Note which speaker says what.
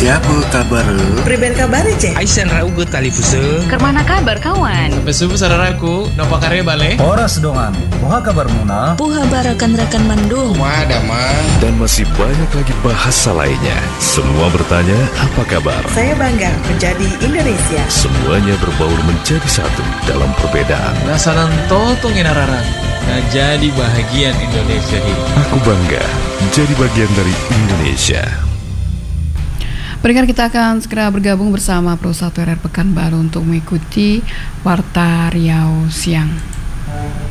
Speaker 1: Tiapa kabar?
Speaker 2: Priben kabar cek?
Speaker 3: Aisan raugut tali puseu.
Speaker 4: Kermana kabar kawan?
Speaker 5: Besubu saudaraku, nopo karya bale?
Speaker 6: Horas dongan, poha kabar muna?
Speaker 7: Puha barakan-rakan mandung.
Speaker 8: Dan masih banyak lagi bahasa lainnya. Semua bertanya, apa kabar?
Speaker 2: Saya bangga menjadi Indonesia.
Speaker 8: Semuanya berbaur menjadi satu dalam perbedaan.
Speaker 5: Nasanan totong inararan. Nah jadi bahagian Indonesia ini.
Speaker 8: Aku bangga menjadi bagian dari Indonesia.
Speaker 9: Pendengar, kita akan segera bergabung bersama Pro 1 RR Pekanbaru untuk mengikuti Warta Riau Siang.